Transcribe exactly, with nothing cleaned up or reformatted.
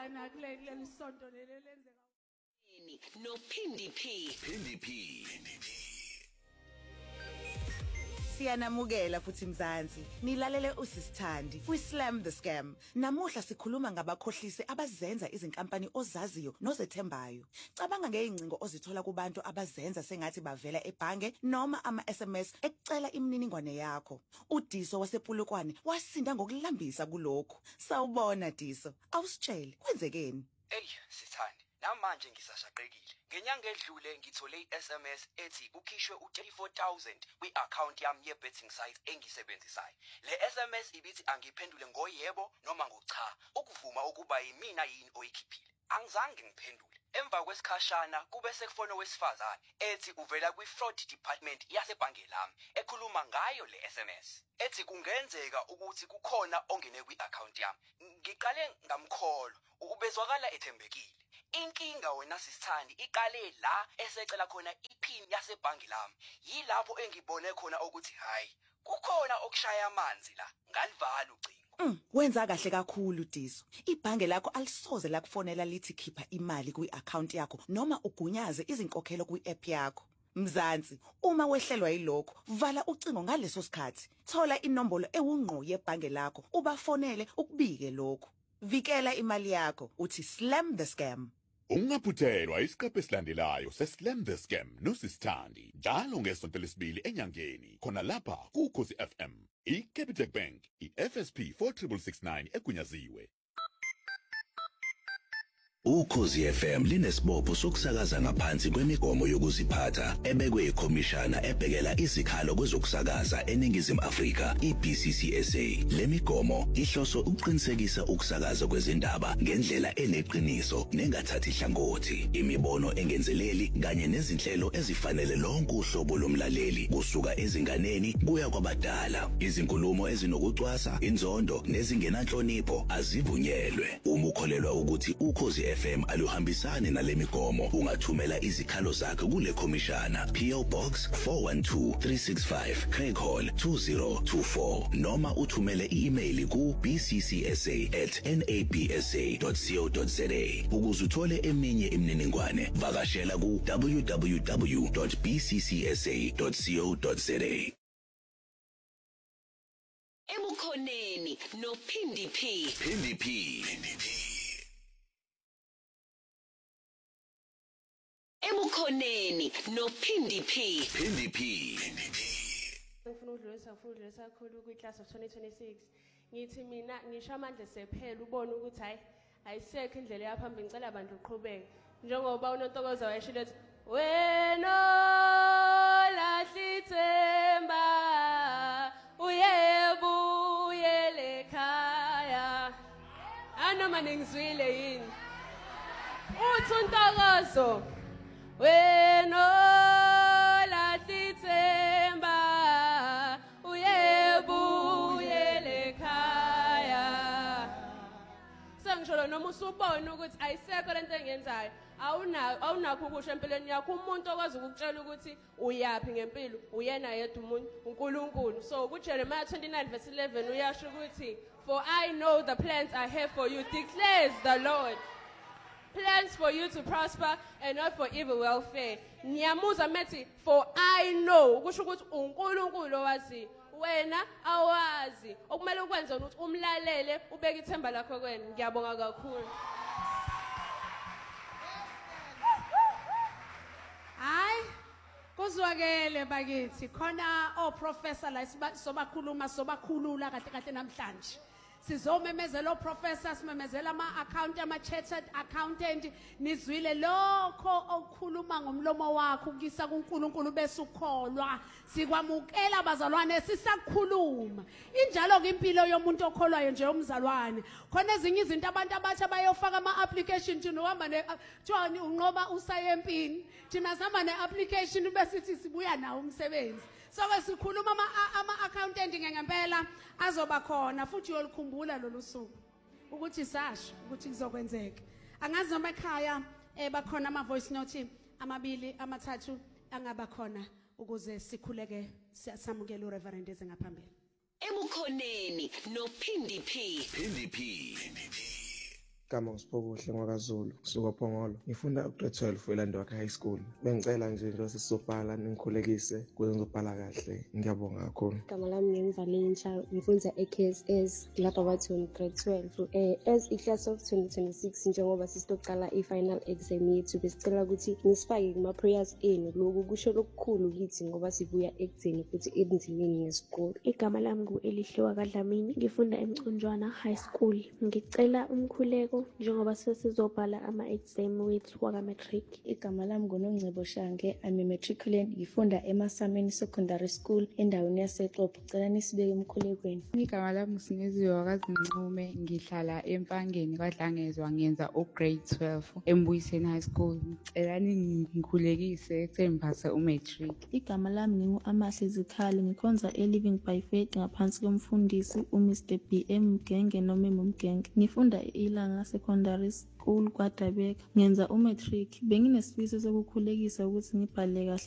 lana kule kuleli sonto leli lenzeka no Phindi P. Phindi P. Phindi P. Siyanamukela futhi Mzansi. Nilalele uSisithandi kwi Slam the Scam. Namuhla sikhuluma ngabakhohlisi abazenza izinkampani ozaziyo nozethembayo. Cabanga ngezincingo ozithola kubantu abazenza sengathi bavela ebhange noma ama S M S ekucela imininingwane yakho. uDiso wasepulukwane wasinda ngokulambisa kulokho. Sawubona Diso. Awusitshele kwenzekeni? Hey Sithandi, namanje ngisashaqekile. Ngenyanga edlule ngithole i-S M S ethi kukhishwe u thirty-four thousand kwi-account yami ye-betting site engisebenzisayo. Le S M S ibithi angiphendule ngoyebo noma ngocha, ukuvuma ukuba yimina yini oyikhiphile. Angizange ngiphendule. Emva kwesikhashana kube sekufona wesifazane ethi uvela kwi-fraud department yasebhange lami ekhuluma ngayo le S M S. Ethi kungenzeka ukuthi kukhona ongene kwi-account yami. Ngiqale ngamkholo, ubezwakala ethembekile. Inkinga wena Sisithandi iqale la esecela khona iphini yasebhangi lami. Yilapho engibone khona ukuthi hayi kukhona okushaya amanzi la, ngalivala ucingo. Mm, wenza kahle kakhulu Diso. Ibhange lakho alisoze lakufonela lithi khipha imali kwi-account yakho noma ugunyaze izinkokhelo kwi-app yakho. Mzansi, uma wehlelwa yilokho, vala ucingo ngaleso sikhathi. Thola inombolo ewungqo yebhange lakho, ubafonele ukubike lokho. Vikela imali yakho, uthi Slam the Scam. Ungaphuthelwa isiqephu esilandelayo se-Slam the Scam noSisithandi njalo ngesonto lesibili enyangeni khona lapha kuKhosi F M. iCapitec Bank, i-F S P four six six nine egunyaziwe. Ukhosi F M linesibopho sokusakaza ngaphansi kwemigomo yokuziphatha ebekwe ikhomishana ebhekela izikhalo kwezokusakaza eNingizimu Afrika, i-B C C S A. Le migomo ihloso ukuqinisekisa ukusakaza kwezindaba ngendlela eneqiniso nengathathi ihlangothi, imibono engenzeleli kanye nezinhlelo ezifanele lonke uhlobo lomlaleli kusuka ezinganeni kuya kwabadala. Izinkulumo ezinokucwasa, inzondo nezingenanhlonipho azivunyelwe. Uma ukholelwa ukuthi Ukhosi F M aluhambisane nalemigomo, ungathumela izikhalo zakhe kule khomishana, P O Box four one two three six five, Craig Hall two zero two four, noma uthumele i-email ku b c c s a at n a b s a dot co dot z a. Ukuze uthole eminye imininingwane, vakashela ku w w w dot b c c s a dot co dot z a. Ebukhoneni no Phindi P. Phindi P. Phindi P. Ebukhoneni no Phindi P. Phindi P. Phindi P. ngifuna udlulisa ngifuna udlulisa kakhulu kwi-class of twenty twenty-six. Ngithi mina ngisho amandla sephela ubone ukuthi hayi ayisekho indlela yaphambili, ngicela abantu uqhubeke njengoba uNontokozo wayeshilo ethi wena lahlithemba uyebuyele ekhaya. Anoma ningizwile yini uthi uNtokozo wena lahlithemba uyebuyele ekhaya. Sengisholo noma usubona ukuthi ayisekho lento engenzayo, awunako awunakho ukusho empilweni yakho. Umuntu okwazi ukukutshela ukuthi uyapi ngempilo uyena yedwa umuntu, uNkulunkulu. So kuJeremiah twenty-nine verse eleven uyasho ukuthi for I know the plans I have for you, declares the Lord. Plans for you to prosper and not for evil welfare. Ngiyamuza methi for I know, kusho ukuthi uNkulunkulu owazi, wena awazi. Okumele ukwenze ukuthi umlalele, ubeke ithemba lakho kwena. Ngiyabonga kakhulu. Hayi kuzwakele bakithi khona oprofessor la sobakhuluma sobakhulula kahle kahle namhlanje. Sizomemezela oprofessor, simemezela ama-account, ama-chartered accountant. Nizwile lokho okukhuluma ngomlomo wakho ukisa kuNkulunkulu bese ukholwa. Sikwamukela abazalwane sisakhuluma. Injalo ke impilo yomuntu okholwayo nje umzalwane. Khona ezinye izinto abantu abatsha bayofaka ama-application thina uhamba ne-John unqoba usayempini. Thina sihamba ne-application bese sithi sibuya nawo umsebenzi. So sikhuluma ama-accountant ngempela azoba khona futhi uyolukhumbula lolu suku ukuthi sasho ukuthi kuzokwenzeka. Angazi noma ekhaya bakhona ama-voice note amabili amathathu angaba khona ukuze sikhuleke samukele uReverend ezengaphambili. Ebukhoneni no Phindi P. Phindi P. Phindi P. Igama uSiphobuhle ngwakaZulu, kusuka Phongolo. Ngifunda grade twelve eLandwakhe High School. Bengicela nje njengoba sesizobhala ningikhulekise ukuze ngizobhala kahle. Ngiyabonga kakhulu. Igama lami nginguValentia, ngifunda e-K S S lapha bathi grade twelve. Eh as i-class of twenty twenty-six njengoba sisizocala i-final exam yethu besicela ukuthi nisifake kuma prayers enu. Lokhu kusho lokukhulu kithi ngoba sibuya ekutheni futhi ebunzimeni ngesikole. Igama lami ngu-Elihlewa kaDlamini, ngifunda eMconjwana High School. Ngicela umkhuleko njengoba sesizobhala ama-exam wethu waka-matric. Igama lami nguNongcebo Shange, I'm a matriculant, ngifunda eMasameni Secondary School endaweni yaseXopo. Ngicela nisibeke emkhulekweni. Igama lami nguSinezwe kaZinqume, ngihlala eMpangeni kwaDlangezwa, ngenza u-grade twelve eMbuyiseni High School. Ngicela ningikhulekise ekutheni ngipase u-matric. Igama lami ngingu-Amahle Zikhali, ngikhonza e-Living by Faith ngaphansi komfundisi uMr B M Mgenge noMemo Mgenge. Ngifunda e-Ilanga Secondary School kwaDabeka, ngenza u-matric. Benginesifiso sokukhulekisa ukuthi ngibhale kahle